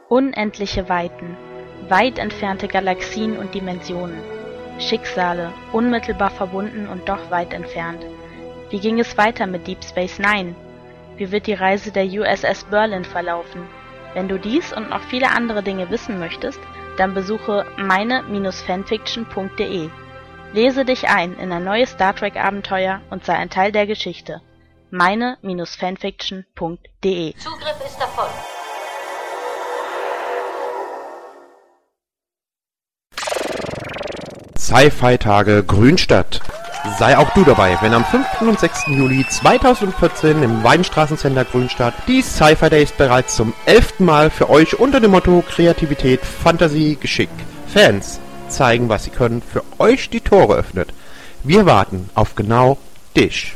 Unendliche Weiten, weit entfernte Galaxien und Dimensionen, Schicksale, unmittelbar verbunden und doch weit entfernt. Wie ging es weiter mit Deep Space Nine? Wie wird die Reise der USS Berlin verlaufen? Wenn du dies und noch viele andere Dinge wissen möchtest, dann besuche meine-fanfiction.de. Lese dich ein in ein neues Star Trek Abenteuer und sei ein Teil der Geschichte. meine-fanfiction.de. Zugriff ist erfolgt. Sci-Fi-Tage Grünstadt. Sei auch du dabei, wenn am 5. und 6. Juli 2014 im Weinstraßencenter Grünstadt die Sci-Fi Days bereits zum 11. Mal für euch unter dem Motto Kreativität, Fantasie, Geschick, Fans zeigen, was sie können, für euch die Tore öffnet. Wir warten auf genau dich.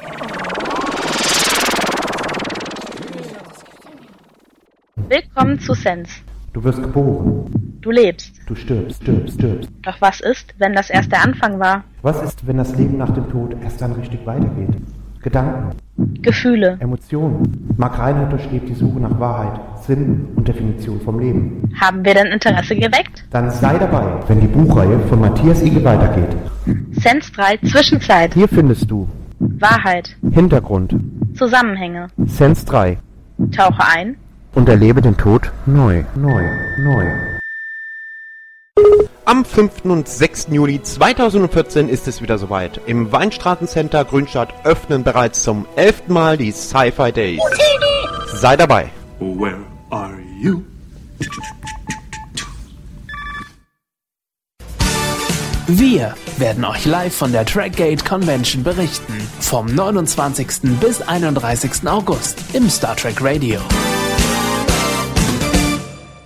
Willkommen zu Sense. Du wirst geboren. Du lebst. Du stirbst. Doch was ist, wenn das erst der Anfang war? Was ist, wenn das Leben nach dem Tod erst dann richtig weitergeht? Gedanken, Gefühle. Emotionen. Mark Reinhardt durchlebt die Suche nach Wahrheit, Sinn und Definition vom Leben. Haben wir denn Interesse geweckt? Dann sei dabei, wenn die Buchreihe von Matthias Igel weitergeht. Sense 3 Zwischenzeit. Hier findest du Wahrheit. Hintergrund, Zusammenhänge. Sense 3 Tauche ein. und erlebe den Tod neu. Am 5. und 6. Juli 2014 ist es wieder soweit. Im Weinstraßencenter Grünstadt öffnen bereits zum 11. Mal die Sci-Fi Days. Sei dabei. Where are you? Wir werden euch live von der Trackgate Convention berichten. Vom 29. bis 31. August im Star Trek Radio.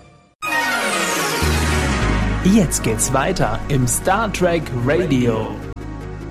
Jetzt geht's weiter im Star Trek Radio.